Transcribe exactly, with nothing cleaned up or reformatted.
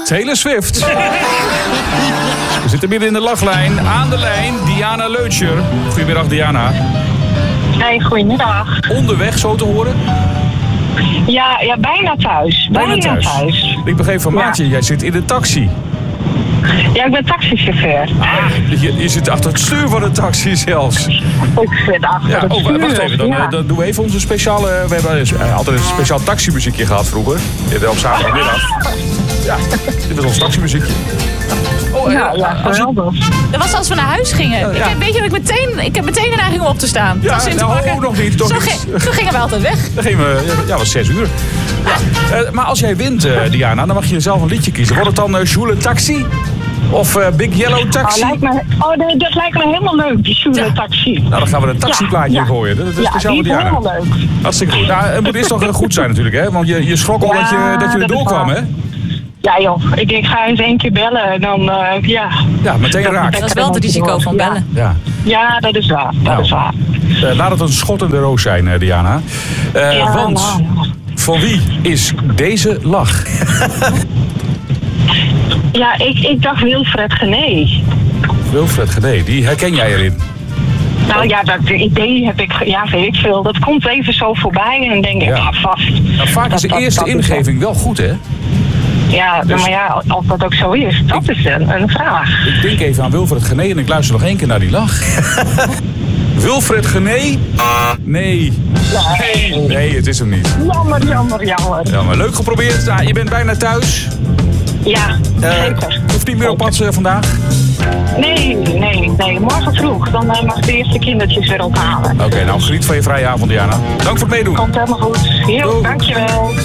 Taylor Swift. We zitten midden in de lachlijn. Aan de lijn, Diana Leutscher. Goedemiddag, Diana. Hey, goedemiddag. Onderweg, zo te horen? Ja, ja bijna thuis. Bijna, bijna thuis. thuis. Ik begreep van Maatje, ja. Jij zit in de taxi. Ja, ik ben taxichauffeur. Ah, je, je zit achter het stuur van de taxi zelfs. Ik zit achter ja, het oh, stuur. Wacht even, dan, ja. dan doen we even onze speciale... We hebben altijd een speciaal taximuziekje gehad vroeger. Op zaterdagmiddag. Ja, dit was ons taximuziekje. Oh, ja, ja, geweldig. Dat was als we naar huis gingen. Ja. Ik heb, weet je, ik, meteen, ik heb meteen een neiging om op te staan. Ja, nou, oh, nog niet. Nog zo, niet. Ging, zo gingen we altijd weg. Dan gingen we, ja, dat was zes uur. Ja. Uh, maar als jij wint, uh, Diana, dan mag je zelf een liedje kiezen. Wordt het dan uh, Joule Taxi? Of uh, Big Yellow Taxi? Oh, lijkt me, oh nee, dat lijkt me helemaal leuk, die Joule ja. Taxi. Nou, dan gaan we een taxiplaatje ja, ja. gooien. Dat is ja, speciaal die is Diana. helemaal leuk. Hartstikke goed. Nou, het moet eerst nog goed zijn natuurlijk, hè? Want je, je schrok al ja, dat je, dat je er doorkwam, hè? Ja joh, ik, ik ga eens één keer bellen en dan, uh, ja... Ja, meteen raakt. Dat is wel het risico van bellen. Ja, ja dat is waar. Dat nou, is waar. Uh, laat het een schot in de roos zijn, uh, Diana. Uh, ja, want, nou. Voor wie is deze lach? Ja, ik, ik dacht Wilfred Genee. Wilfred Genee, die herken jij erin? Nou ja, dat idee heb ik, ja, weet ik veel. Dat komt even zo voorbij en dan denk ik, ja, ah, vast. Nou, vaak is de dat, eerste dat, dat ingeving wel goed, hè? Ja, dus, maar ja, of dat ook zo is, dat ik, is een, een vraag. Ik denk even aan Wilfred Genee en ik luister nog één keer naar die lach. Wilfred Genee? Nee. Nee. Nee, het is hem niet. Jammer, jammer, jammer. Jammer. Leuk geprobeerd. Nou, je bent bijna thuis. Ja, uh, zeker. Hoeft niet meer op pad uh, vandaag? Nee, nee, nee. Morgen vroeg. Dan uh, mag de eerste kindertjes weer ophalen. Oké, okay, nou geniet van je vrije avond, Diana. Dank voor het meedoen. Komt helemaal goed. Heel, dankjewel.